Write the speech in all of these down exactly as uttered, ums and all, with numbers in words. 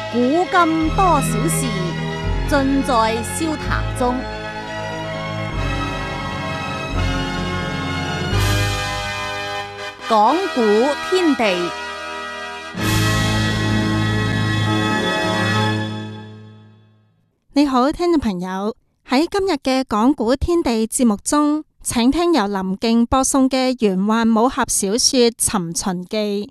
古今多少事，盡在笑談中。講古天地， 你好，聽眾朋友，喺今日嘅講古天地節目中，請聽由林敬播送嘅玄幻武俠小說《尋秦記》。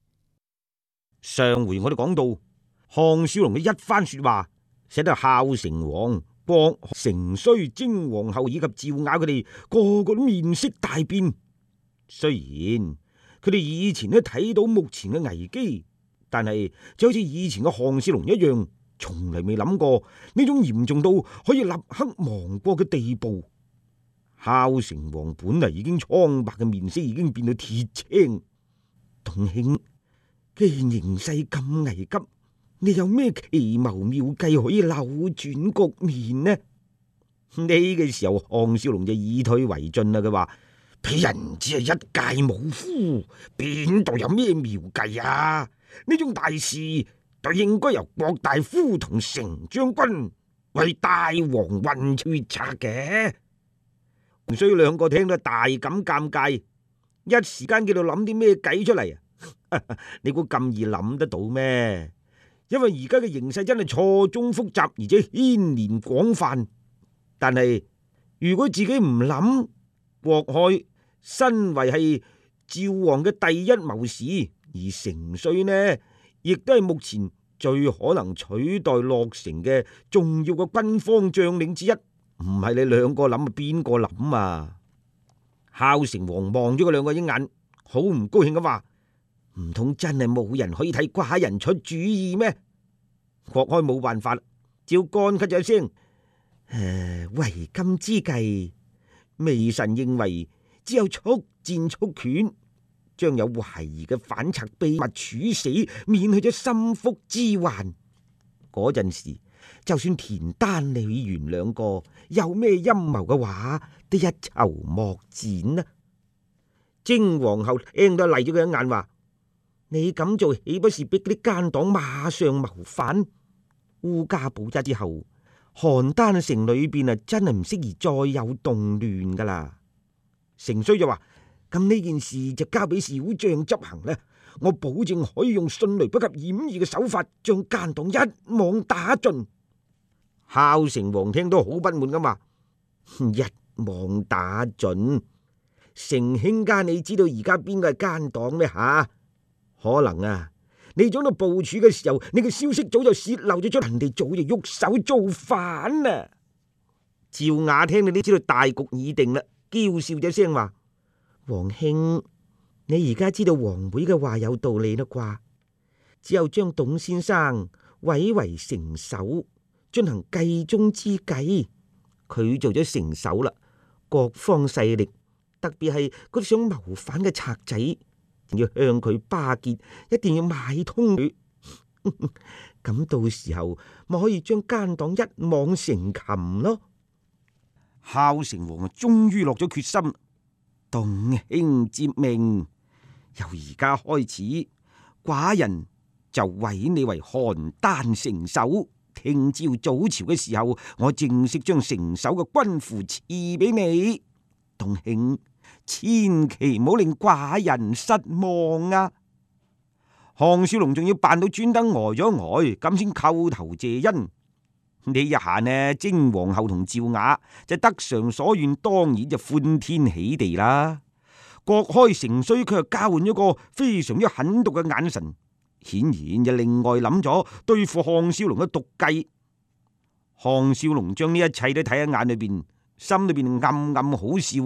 上回我哋講到項少龍嘅一番說話，使得孝成王、郭成衰、精皇后以及趙雅佢哋個個都面色大變。雖然佢哋以前都睇到目前嘅危機，但係就好似以前嘅項少龍一樣，從嚟未諗過呢種嚴重到可以立刻亡國嘅地步。孝成王本嚟已經蒼白嘅面色已經變到鐵青。董卿，既然形勢咁危急，你有咩奇謀妙計可以扭轉局面呢？呢個時候，項少龍就以退為進啦。佢話：鄙人只係一介武夫，邊度有咩妙計啊？呢種大事就應該由郭大夫同成將軍為大王運決策嘅。所以兩個聽得大感尷尬，一時間叫到諗啲咩計出嚟啊？你估咁易諗得到咩？因為而家嘅形勢真係錯綜複雜，而且牽連廣泛。但係如果自己唔諗，郭開身為係趙王嘅第一謀士，而成衰呢，亦都係目前最可能取代駱丞嘅重要嘅軍方將領之一。唔係你兩個諗啊，邊個諗啊？孝成王望咗佢兩個一眼，好唔高興咁話：唔通真係冇人可以替寡人出主意咩？郭開冇辦法，照乾咳咗一聲：誒，為今之計，微臣認為只有速戰速決，將有懷疑嘅反賊秘密處死，免去咗心腹之患。嗰陣時，就算田丹、李元兩個有咩陰謀嘅話，都一籌莫展啦。精皇后聽到嚟咗佢一眼，話：你咁做豈不是逼啲奸黨馬上謀反？烏家堡紮之後，邯鄲城裏邊啊，真係唔適宜再有動亂噶啦。成衰就話：咁呢件事就交俾小將執行啦，我保證可以用迅雷不及掩耳嘅手法，將奸黨一網打盡。孝成王聽到好不滿咁話：一網打盡？成卿家，你知道而家邊個係奸黨咩吓？可能啊，你喺度部署嘅時候，你嘅消息早就洩漏咗出，人哋早就喐手造反啦。趙雅聽你都知道大局已定啦，嬌笑咗聲話：王兄，你而家知道王妹嘅話有道理啦啩？只有將董先生委為城守，進行計中之計。佢做咗城守啦，各方勢力，特別係嗰啲想謀反嘅賊仔，要向佢巴結，一定要買通佢。咁到時候咪可以將奸黨一網成擒咯。孝成王終於落咗決心，董卿接命，由而家開始，寡人就委你為邯鄲城守。聽朝早朝嘅時候，我正式將城守嘅軍符賜俾你。董卿，千祈唔好令寡人失望啊！項少龍仲要扮到專登呆咗呆，咁先叩頭謝恩。呢一下呢，精皇后同趙雅就得償所願，當然就歡天喜地啦。郭開成衰佢又交換咗個非常之狠毒嘅眼神，顯然就另外諗咗對付項少龍嘅毒計。項少龍將呢一切都睇喺眼裏邊，心裏邊暗暗好笑。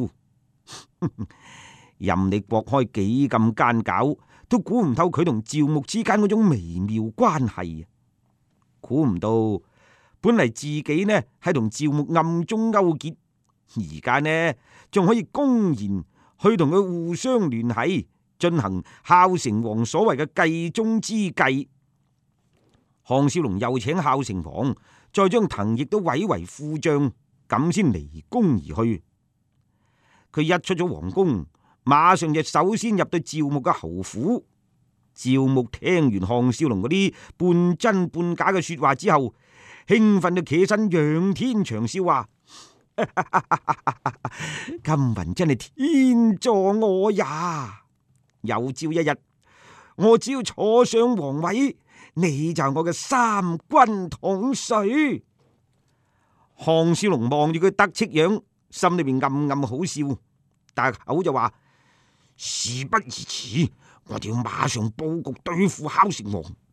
任你郭開幾咁奸狡，都估唔透佢同趙牧之間嗰種微妙關係。估唔到本嚟自己呢係同趙牧暗中勾結，而家呢仲可以公然去同佢互相聯繫，進行孝成王所謂嘅計中之計。項少龍又請孝成王再將藤亦都委為副將，咁先離宮而去。佢一出咗皇宮，馬上就首先入到趙牧嘅侯府。 趙牧聽完項少龍嗰啲半真半假嘅說話之後，興奮到企起身仰天長笑，話：金雲真係天助我呀！有朝一日，我只要坐上皇位，你就係我嘅三軍統帥。項少龍望住佢得戚樣，心裏邊暗暗好笑，但口就話：事不宜遲，我哋要馬上布局對付孝成王。